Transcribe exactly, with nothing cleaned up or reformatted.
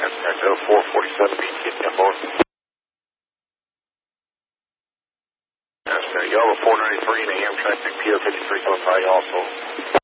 Contact oh four forty-seven B T M board. That's uh, Yellow four ninety-three and A M traffic P O fifty-three close high also.